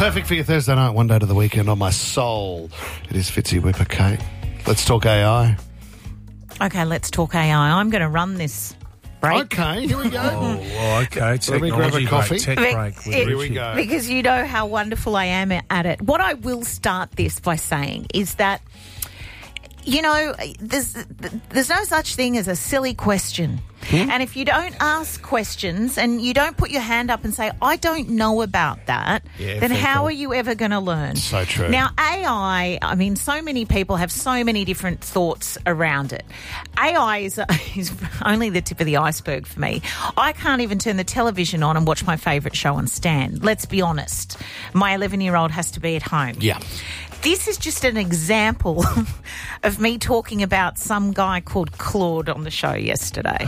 Perfect for your Thursday night, one day to the weekend on my soul. It is Fitzy Whipper, Kate. Let's talk AI. Okay, let's talk AI. I'm going to run this break. Okay, here we go. Okay. Let me grab a coffee. Tech break. Here we go. Because you know how wonderful I am at it. What I will start this by saying is that, you know, there's no such thing as a silly question. And if you don't ask questions and you don't put your hand up and say, I don't know about that, then how are you ever going to learn? So true. Now, AI, I mean, so many people have so many different thoughts around it. AI is only the tip of the iceberg for me. I can't even turn the television on and watch my favourite show on Stan. Let's be honest. My 11-year-old has to be at home. Yeah. This is just an example of me talking about some guy called Claude on the show yesterday.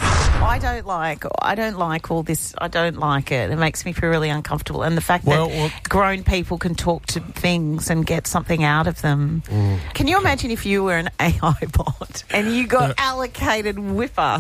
I don't like all this. I don't like it. It makes me feel really uncomfortable. And the fact that grown people can talk to things and get something out of them. Can you imagine if you were an AI bot and you got allocated Whipper?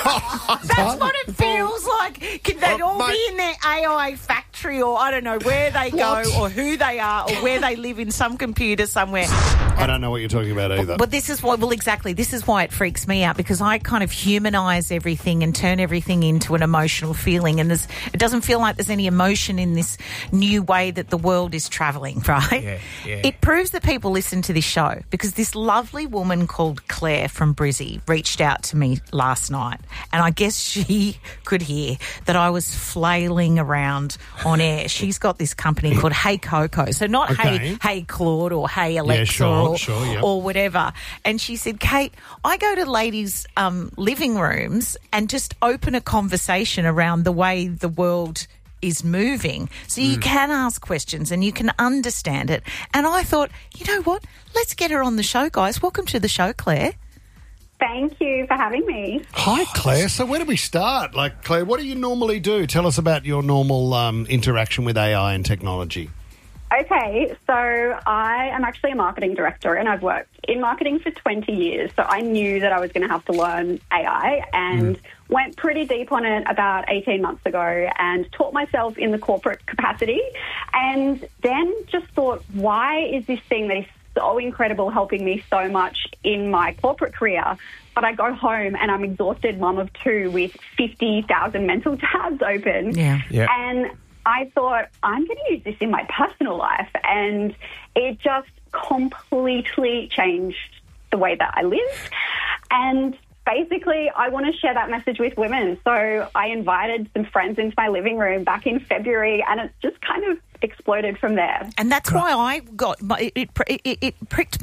That's what it feels like. Can they all be in their AI factory, or I don't know where they go or who they are or where they live in some computer somewhere. I don't know what you're talking about either. But this is why, exactly, this is why it freaks me out, because I kind of humanise everything and turn everything into an emotional feeling, and it doesn't feel like there's any emotion in this new way that the world is travelling, right? Yeah. It proves that people listen to this show, because this lovely woman called Claire from Brizzy reached out to me last night, and I guess she could hear that I was flailing around on air. She's got this company called Hey Coco, so not Hey Claude or Hey Alexa or whatever. And she said, Kate, I go to ladies' living rooms and just open a conversation around the way the world is moving. So you can ask questions and you can understand it. And I thought, you know what? Let's get her on the show, guys. Welcome to the show, Claire. Thank you for having me. Hi, Claire. So where do we start? Like, Claire, what do you normally do? Tell us about your normal interaction with AI and technology. Okay, so I am actually a marketing director and I've worked in marketing for 20 years. So I knew that I was going to have to learn AI and went pretty deep on it about 18 months ago and taught myself in the corporate capacity, and then just thought, why is this thing that is so incredible helping me so much in my corporate career, but I go home and I'm exhausted mum of two with 50,000 mental tabs open. Yeah. And I thought, I'm going to use this in my personal life, and it just completely changed the way that I live. And basically, I want to share that message with women. So I invited some friends into my living room back in February, and it just kind of exploded from there. And that's why I got it piqued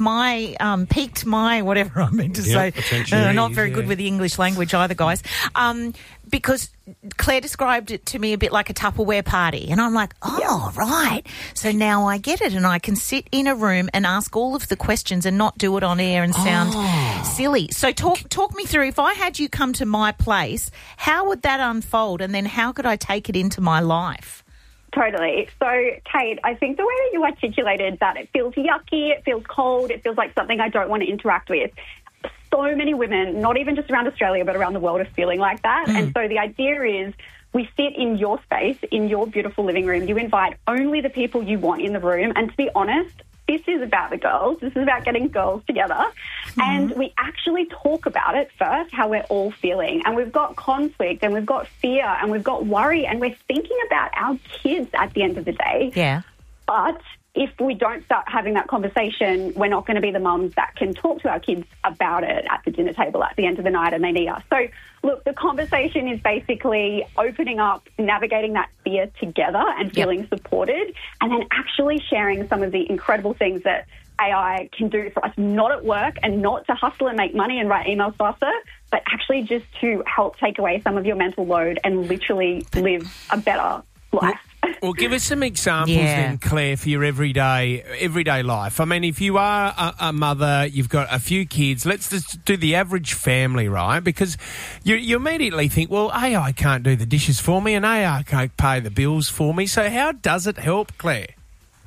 my whatever I meant to say. Not very good with the English language either, guys. Because Claire described it to me a bit like a Tupperware party, and I'm like, right. So now I get it, and I can sit in a room and ask all of the questions and not do it on air and sound silly. So talk me through, if I had you come to my place, how would that unfold, and then how could I take it into my life? Totally. So, Kate, I think the way that you articulated that, it feels yucky, it feels cold, it feels like something I don't want to interact with. So many women, not even just around Australia, but around the world, are feeling like that. And so the idea is we sit in your space, in your beautiful living room. You invite only the people you want in the room. And to be honest, this is about the girls. This is about getting girls together. And we actually talk about it first, how we're all feeling. And we've got conflict and we've got fear and we've got worry, and we're thinking about our kids at the end of the day. Yeah. But if we don't start having that conversation, we're not going to be the mums that can talk to our kids about it at the dinner table at the end of the night, and they need us. So, look, the conversation is basically opening up, navigating that fear together and feeling supported, and then actually sharing some of the incredible things that AI can do for us, not at work and not to hustle and make money and write emails faster, but actually just to help take away some of your mental load and literally live a better life. Well, give us some examples then, Claire, for your everyday life. I mean, if you are a mother, you've got a few kids, let's just do the average family, right? Because you immediately think, well, AI can't do the dishes for me and AI can't pay the bills for me. So how does it help, Claire?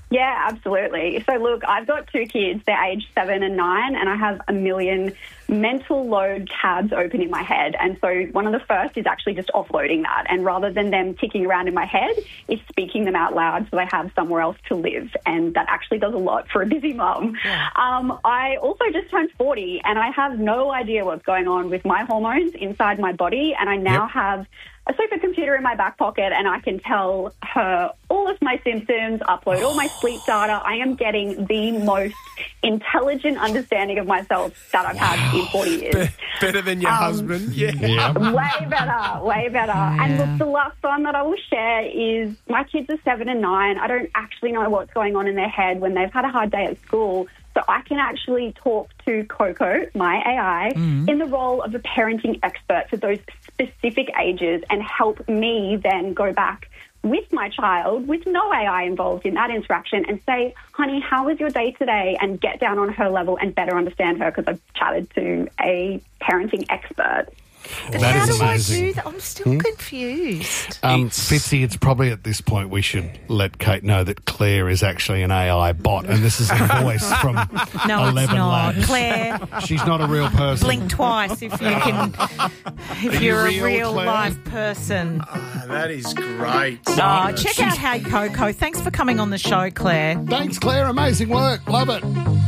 Yeah, absolutely. So look, I've got 2 kids. They're aged 7 and 9, and I have a million mental load tabs open in my head. And so one of the first is actually just offloading that. And rather than them ticking around in my head, is speaking them out loud so I have somewhere else to live. And that actually does a lot for a busy mum. Yeah. I also just turned 40, and I have no idea what's going on with my hormones inside my body. And I now have a supercomputer in my back pocket, and I can tell her all of my symptoms, upload all my sleep data. I am getting the most intelligent understanding of myself that I've had in 40 years. Better than your husband. Yeah. Way better. Yeah. And look, the last one that I will share is my kids are 7 and 9. I don't actually know what's going on in their head when they've had a hard day at school. So I can actually talk to Coco, my AI, in the role of a parenting expert for those specific ages and help me then go back with my child with no AI involved in that interaction and say, honey, how was your day today? And get down on her level and better understand her because I've chatted to a parenting expert. But how do I do that? I'm still confused. Fitzy, it's probably at this point we should let Kate know that Claire is actually an AI bot, and this is a voice from no, 11 it's not. Labs. Claire, she's not a real person. Blink twice if you can. If you're a real live person. Oh, that is great. Check out Hey Coco. Thanks for coming on the show, Claire. Thanks, Claire. Amazing work. Love it.